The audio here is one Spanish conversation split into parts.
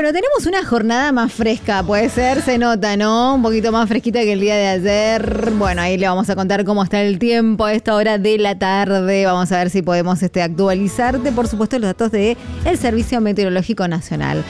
Bueno, tenemos una jornada más fresca, puede ser, se nota, ¿no? Un poquito más fresquita que el día de ayer. Bueno, ahí le vamos a contar cómo está el tiempo a esta hora de la tarde. Vamos a ver si podemos actualizarte, por supuesto, los datos del Servicio Meteorológico Nacional.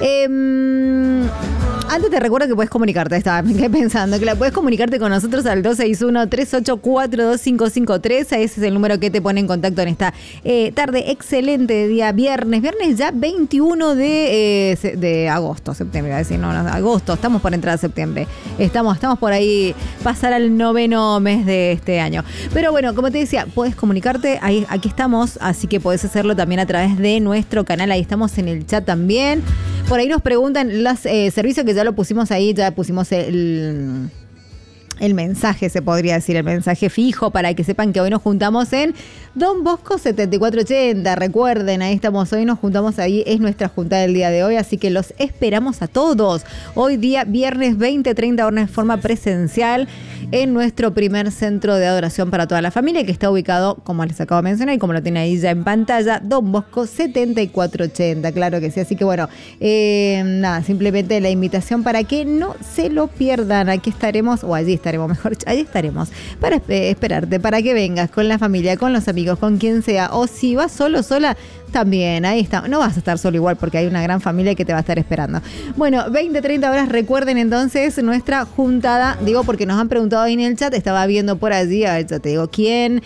Antes te recuerdo que puedes comunicarte, me quedé pensando, que puedes comunicarte con nosotros al 261-384-2553. Ese es el número que te pone en contacto en esta tarde excelente de día viernes. Viernes ya 21 de agosto, septiembre, iba a decir, no, agosto, estamos por entrar a septiembre. Estamos por ahí, pasar al 9º mes de este año. Pero bueno, como te decía, puedes comunicarte, aquí estamos, así que podés hacerlo también a través de nuestro canal, ahí estamos en el chat también. Por ahí nos preguntan los servicios que ya lo pusimos ahí, ya pusimos el mensaje, se podría decir, el mensaje fijo, para que sepan que hoy nos juntamos en Don Bosco 7480. Recuerden, ahí estamos, hoy nos juntamos ahí, es nuestra junta del día de hoy, así que los esperamos a todos. Hoy día, viernes 20:30 horas, de forma presencial, en nuestro primer centro de adoración para toda la familia, que está ubicado, como les acabo de mencionar, y como lo tiene ahí ya en pantalla, Don Bosco 7480, claro que sí. Así que bueno, nada, simplemente la invitación para que no se lo pierdan. Aquí estaremos, o allí estaremos, mejor dicho, allí estaremos, para esperarte, para que vengas con la familia, con los amigos, con quien sea, o si vas solo, sola, también, ahí está. No vas a estar solo igual, porque hay una gran familia que te va a estar esperando. Bueno, 20:30 horas, recuerden entonces nuestra juntada, digo porque nos han preguntado ahí en el chat, estaba viendo por allí, a ver, ya te digo quién,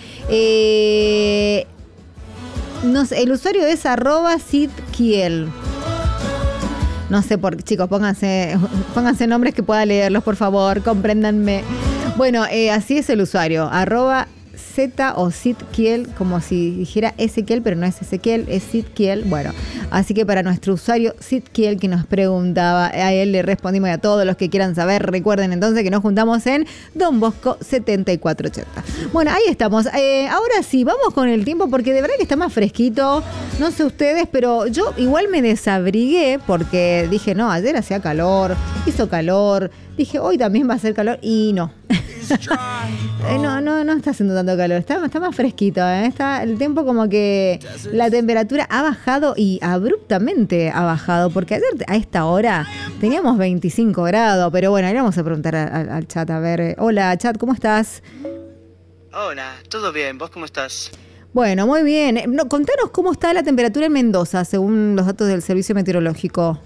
no sé, el usuario es @sidkiel. No sé por qué, chicos, pónganse nombres que pueda leerlos, por favor, compréndanme. Bueno, así es el usuario, Z o Sidkiel, como si dijera Ezequiel, pero no es Ezequiel, es Sidkiel. Bueno, así que para nuestro usuario Sidkiel que nos preguntaba, a él le respondimos, y a todos los que quieran saber, recuerden entonces que nos juntamos en Don Bosco 7480. Bueno, ahí estamos. Ahora sí, vamos con el tiempo, porque de verdad que está más fresquito. No sé ustedes, pero yo igual me desabrigué porque dije, no, ayer hacía calor, hizo calor. Dije, hoy también va a hacer calor, y no. No está haciendo tanto calor, está más fresquito, ¿eh? Está el tiempo como que la temperatura ha bajado, y abruptamente ha bajado, porque ayer a esta hora teníamos 25 grados, pero bueno, ahí vamos a preguntar al chat, a ver. Hola, chat, ¿cómo estás? Hola, ¿todo bien? ¿Vos cómo estás? Bueno, muy bien. Contanos cómo está la temperatura en Mendoza, según los datos del Servicio Meteorológico.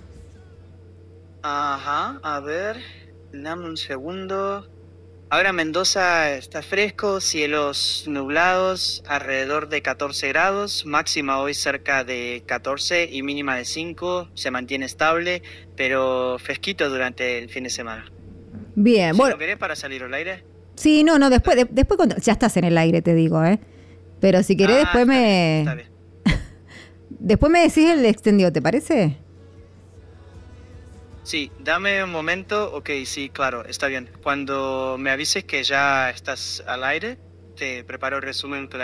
Ajá, a ver, dame un segundo. Ahora Mendoza está fresco, cielos nublados, alrededor de 14 grados, máxima hoy cerca de 14 y mínima de 5, se mantiene estable, pero fresquito durante el fin de semana. Bien, bueno. ¿Lo querés para salir al aire? Sí, no, después ya estás en el aire, te digo, ¿eh? Pero si querés, después está bien. Después me decís el extendido, ¿te parece? Sí, dame un momento. Ok, sí, claro, está bien. Cuando me avises que ya estás al aire, te preparo el resumen.